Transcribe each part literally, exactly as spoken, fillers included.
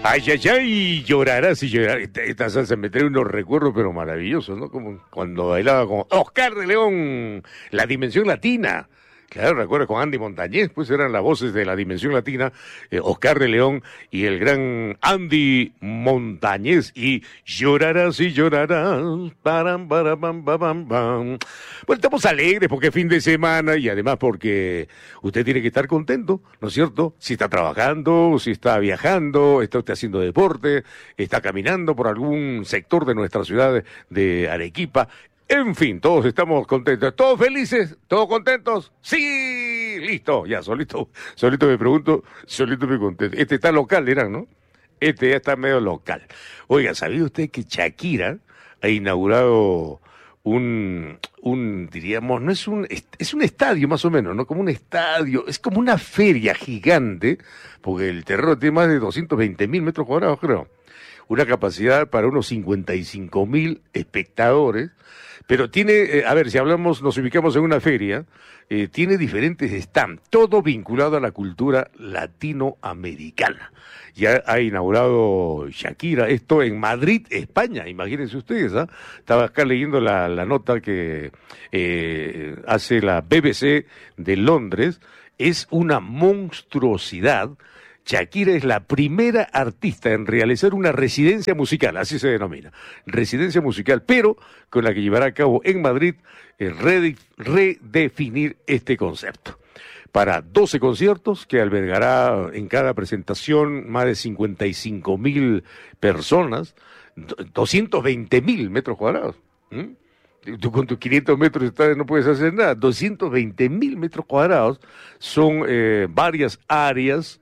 Ay, ay, ay, llorarás y llorarás. Esta, esta salsa me trae unos recuerdos, pero maravillosos, ¿no? Como cuando bailaba con Oscar de León, La Dimensión Latina. Claro, recuerdo con Andy Montañez, pues eran las voces de La Dimensión Latina, eh, Oscar de León y el gran Andy Montañez. Y llorarás y llorarás, param, param, pam, pam, pam, pam. Bueno, estamos alegres porque es fin de semana y además porque usted tiene que estar contento, ¿no es cierto? Si está trabajando, si está viajando, está usted haciendo deporte, está caminando por algún sector de nuestra ciudad de Arequipa. En fin, todos estamos contentos. ¿Todos felices? ¿Todos contentos? ¡Sí! Listo. Ya, solito, solito me pregunto, solito me contesto. Este está local, dirán, ¿no? Este ya está medio local. Oiga, ¿sabía usted que Shakira ha inaugurado un, un, diríamos, no es un, es un estadio más o menos, ¿no? Como un estadio, es como una feria gigante, porque el terreno tiene más de doscientos veinte mil metros cuadrados, creo. Una capacidad para unos cincuenta y cinco mil espectadores, pero tiene, eh, a ver, si hablamos, nos ubicamos en una feria, eh, tiene diferentes stands, todo vinculado a la cultura latinoamericana. Ya ha inaugurado Shakira esto en Madrid, España, imagínense ustedes, ¿ah? Estaba acá leyendo la, la nota que eh, hace la B B C de Londres, es una monstruosidad. Shakira es la primera artista en realizar una residencia musical, así se denomina, residencia musical, pero con la que llevará a cabo en Madrid eh, redefinir este concepto. Para doce conciertos que albergará en cada presentación más de cincuenta y cinco mil personas, doscientos veinte mil metros cuadrados. ¿Mm? Tú con tus quinientos metros no puedes hacer nada. doscientos veinte mil metros cuadrados son eh, varias áreas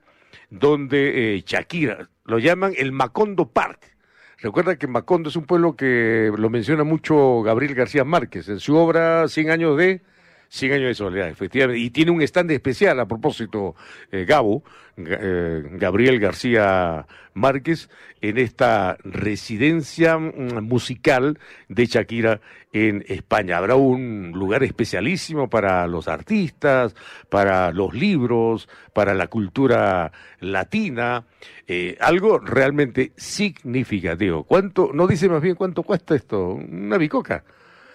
donde eh, Shakira, lo llaman el Macondo Park. Recuerda que Macondo es un pueblo que lo menciona mucho Gabriel García Márquez en su obra Cien años de... Cien años de soledad, efectivamente, y tiene un stand especial a propósito, eh, Gabo, eh, Gabriel García Márquez, en esta residencia musical de Shakira en España. Habrá un lugar especialísimo para los artistas, para los libros, para la cultura latina, eh, algo realmente significativo. ¿Cuánto? No dice más bien cuánto cuesta esto, una bicoca.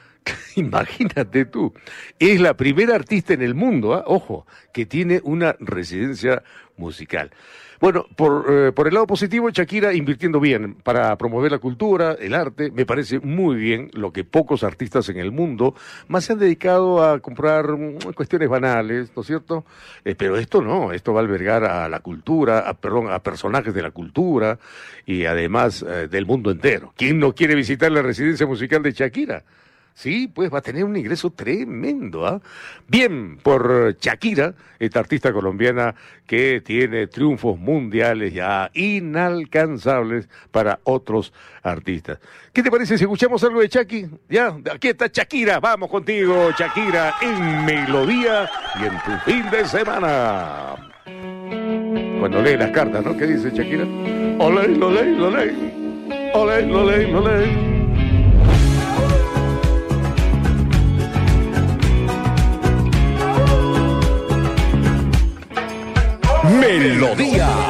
Imagínate tú, es la primera artista en el mundo, ¿eh? Ojo, que tiene una residencia musical. Bueno, por, eh, por el lado positivo, Shakira invirtiendo bien para promover la cultura, el arte, me parece muy bien lo que pocos artistas en el mundo más se han dedicado a comprar mm, cuestiones banales, ¿no es cierto? Eh, pero esto no, esto va a albergar a la cultura, a, perdón, a personajes de la cultura y además eh, del mundo entero. ¿Quién no quiere visitar la residencia musical de Shakira? Sí, pues va a tener un ingreso tremendo, ¿ah? ¿eh? Bien por Shakira, esta artista colombiana que tiene triunfos mundiales ya inalcanzables para otros artistas. ¿Qué te parece si escuchamos algo de Shaki? Ya, aquí está Shakira, vamos contigo, Shakira, en Melodía y en tu fin de semana. Cuando lee las cartas, ¿no? ¿Qué dice Shakira? Olé, olé, olé, olé, olé, olé. Melodía.